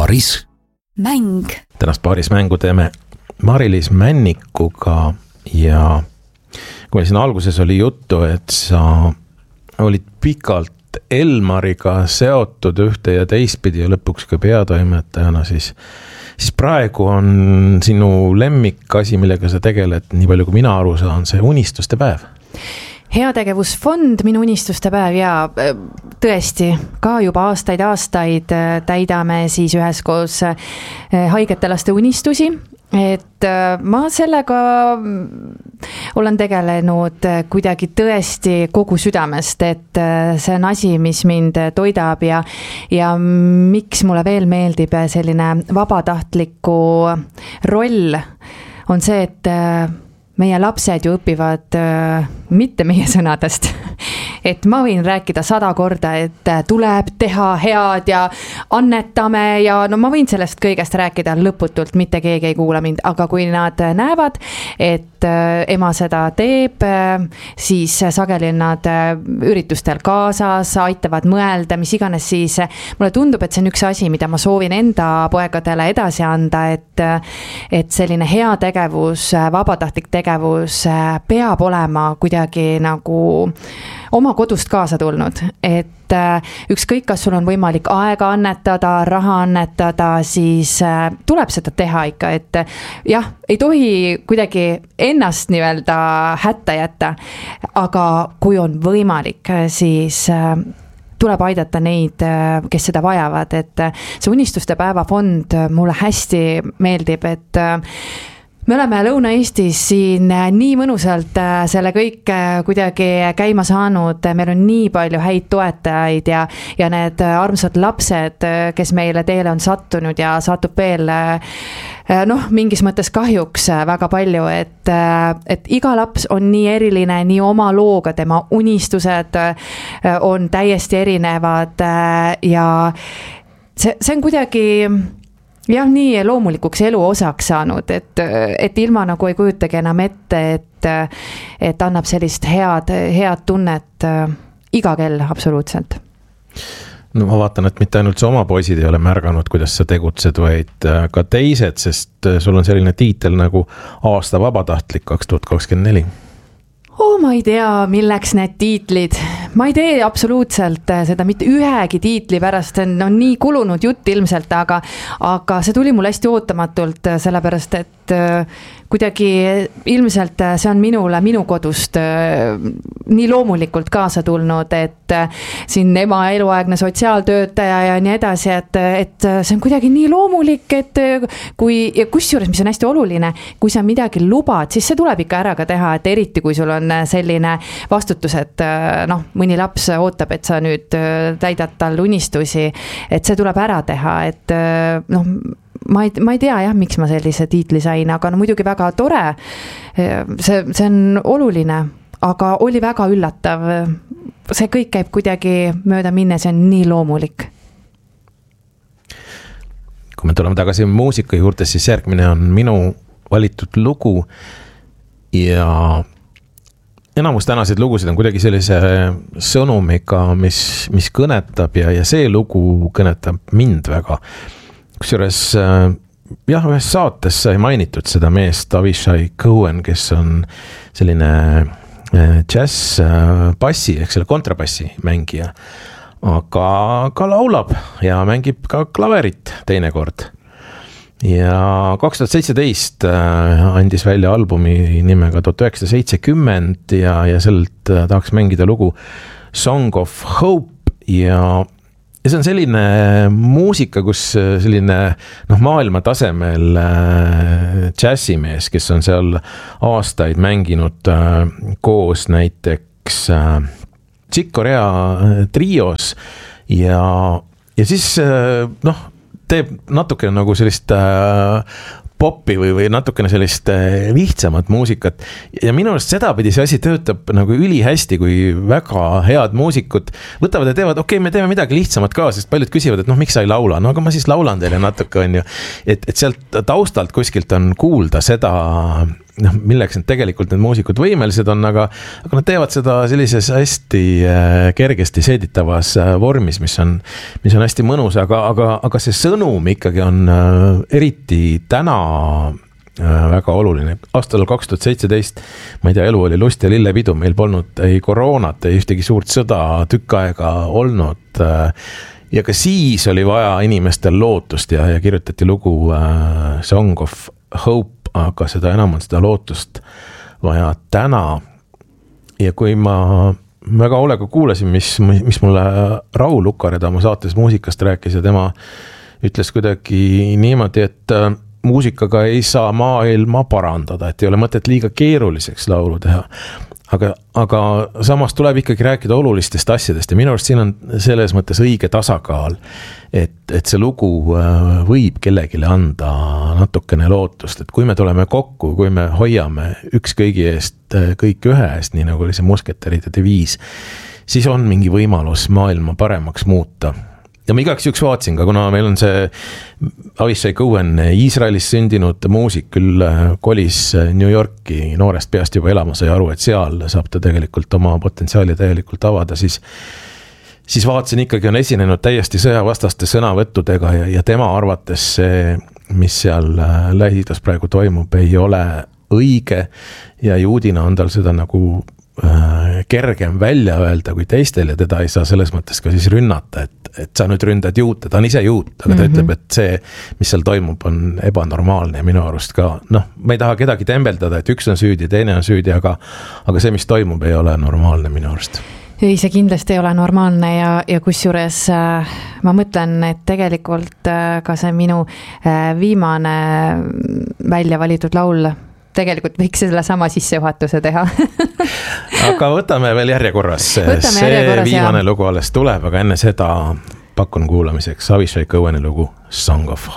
Paaris mäng. Tänast Paaris mängu teeme Mari-Liis Männikuga ja kui siin alguses oli juttu, et sa olid pikalt Elmariga seotud ühte ja teistpidi ja lõpuks ka peatoimetajana, siis praegu on sinu lemmikasi, millega sa tegeled, nii palju kui mina aru saan, see unistuste päev. Heategevusfond, minu unistuste päev ja tõesti, ka juba aastaid täidame siis üheskoos haigete laste unistusi, et ma sellega olen tegelenud kuidagi tõesti kogu südamest, et see on asi, mis mind toidab ja miks mulle veel meeldib selline vabatahtliku roll on see, et meie lapsed ju õpivad mitte meie sõnadest, et ma võin rääkida 100 korda, et tuleb teha head ja annetame ja no ma võin sellest kõigest rääkida lõputult, mitte keegi ei kuula mind, aga kui nad näevad, et ema seda teeb, siis sageli nad üritustel kaasas, aitavad mõelda, mis iganes, siis mulle tundub, et see on üks asi, mida ma soovin enda poegadele edasi anda, et selline hea tegevus, vabatahtlik tegevus peab olema kuidagi nagu oma kodust kaasa tulnud, et ükskõik, kas sul on võimalik aega annetada, raha annetada, siis tuleb seda teha ikka, et jah, ei tohi kuidagi ennast nii-öelda hätta jätta, aga kui on võimalik, siis tuleb aidata neid, kes seda vajavad, et see unistuste päeva fond mulle hästi meeldib, et me oleme Lõuna-Eestis siin nii mõnusalt selle kõik kuidagi käima saanud, meil on nii palju häid toetajaid ja need armsad lapsed, kes meile teele on sattunud ja satub veel mingis mõttes kahjuks väga palju, et iga laps on nii eriline, nii oma looga, tema unistused on täiesti erinevad ja see on kuidagi jah, nii loomulikuks elu osaks saanud, et ilma nagu ei kujutagi enam ette, et annab sellist head tunnet iga kell absoluutselt. No ma vaatan, et mitte ainult see oma poisid ei ole märganud, kuidas sa tegutsed, vaid ka teised, sest sul on selline tiitel nagu aasta vabatahtlik 2024. Ma ei tea, milleks need tiitlid. Ma ei tee absoluutselt seda mitte ühegi tiitli pärast, on nii kulunud jutt ilmselt, aga see tuli mul hästi ootamatult, sellepärast, et kuidagi ilmselt see on minu kodust nii loomulikult kaasa tulnud, et siin ema eluaegne sotsiaaltöötaja ja nii edasi, et see on kuidagi nii loomulik, et kusjuures, mis on hästi oluline, kui sa midagi lubad, siis see tuleb ikka ära ka teha, et eriti kui sul on selline vastutus, et mõni laps ootab, et sa nüüd täidad tal unistusi, et see tuleb ära teha, et ma ei tea jah, miks ma sellise tiitli sain, aga muidugi väga tore, see on oluline, aga oli väga üllatav, see kõik käib kuidagi mööda minna, see on nii loomulik. Kui me tuleme tagasi muusika juurde, siis järgmine on minu valitud lugu ja enamus tänaseid lugusid on kuidagi sellise sõnumiga, mis kõnetab ja see lugu kõnetab mind väga. Kusjuures jah, ühes saates sai mainitud seda meest Avishai Cohen, kes on selline džäss-bassi ehk selle kontrabassi mängija, aga ka laulab ja mängib ka klaverit teinekord. Ja 2017 andis välja albumi nimega 1970 ja sellelt tahaks mängida lugu Song of Hope ja see on selline muusika, kus selline maailma tasemel džässimees, kes on seal aastaid mänginud koos näiteks Chick Corea trios ja siis teeb natukene nagu sellist popi või natukene sellist lihtsamat muusikat ja minu arust sedapidi see asi töötab nagu ülihästi, kui väga head muusikud võtavad ja teevad, me teeme midagi lihtsamat ka, sest paljud küsivad, et miks sa ei laula, aga ma siis laulan teile natuke, on ju, et sealt taustalt kuskilt on kuulda seda milleks need tegelikult need muusikud võimelised on, aga nad teevad seda sellises hästi kergesti seeditavas vormis, mis on hästi mõnus, aga see sõnum ikkagi on eriti täna väga oluline. Aastal 2017, ma ei tea, elu oli lust ja lillepidu, meil polnud ei koroonat, ei ühtegi suurt sõda tükk aega olnud. Ja ka siis oli vaja inimestel lootust ja kirjutati lugu Song of Hope, aga seda enam on seda lootust vaja täna. Ja kui ma väga hoolega kuulasin, mis mulle Raul Ukareda oma saates muusikast rääkis ja tema ütles kuidagi niimoodi, et muusikaga ei saa maailma parandada, et ei ole mõtet liiga keeruliseks laulu teha. Aga samas tuleb ikkagi rääkida olulistest asjadest ja minu arust siin on selles mõttes õige tasakaal, et see lugu võib kellegile anda natukene lootust, et kui me tuleme kokku, kui me hoiame üks kõigi eest, kõik ühe eest, nii nagu oli see Musketäride deviis, siis on mingi võimalus maailma paremaks muuta. Ja ma igaks juks vaatsin ka, kuna meil on see Avishai Cohen Iisraelis sündinud muusik, küll kolis New Yorki noorest peast juba elama, sai aru, et seal saab ta tegelikult oma potentsiaali täielikult avada, siis vaatasin ikkagi on esinenud täiesti sõjavastaste sõnavõttudega ja tema arvates see, mis seal Lähis-Idas praegu toimub, ei ole õige ja juudina on tal seda nagu kergem välja öelda kui teistel ja teda ei saa selles mõttes ka siis rünnata, et sa nüüd ründad juut, ta on ise juut, aga ta ütleb, et see, mis seal toimub, on ebanormaalne ja minu arust ka, ma ei taha kedagi tembeldada, et üks on süüdi, teine on süüdi, aga see, mis toimub, ei ole normaalne minu arust. Ei, see kindlasti ei ole normaalne ja kusjuures ma mõtlen, et tegelikult ka see minu viimane välja valitud laul tegelikult võiks selle sama sissejuhatuse teha. Aga võtame veel järjekorras. See viimane lugu alles tuleb, aga enne seda pakun kuulamiseks Avishai Coheni lugu Song of